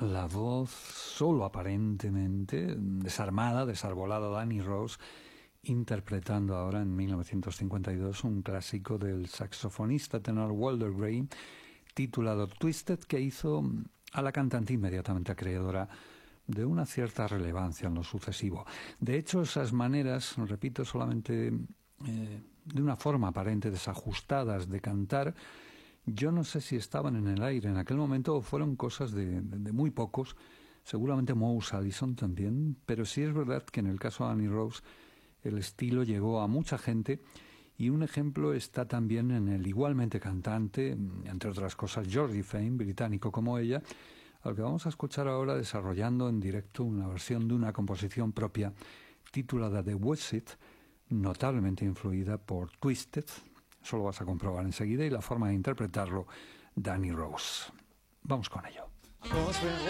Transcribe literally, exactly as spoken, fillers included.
la voz solo aparentemente desarmada, desarbolada Danny Rose, interpretando ahora en mil novecientos cincuenta y dos un clásico del saxofonista tenor Walter Gray titulado Twisted, que hizo a la cantante inmediatamente acreedora de una cierta relevancia en lo sucesivo. De hecho, esas maneras, repito, solamente eh, de una forma aparente desajustadas de cantar, yo no sé si estaban en el aire en aquel momento o fueron cosas de, de, de muy pocos, seguramente Mouse Allison también, pero sí es verdad que en el caso de Danny Rose el estilo llegó a mucha gente, y un ejemplo está también en el igualmente cantante, entre otras cosas, Georgie Fame, británico como ella, al que vamos a escuchar ahora desarrollando en directo una versión de una composición propia titulada The What's It, notablemente influida por Twisted. Eso lo vas a comprobar enseguida, y la forma de interpretarlo, Danny Rose. Vamos con ello.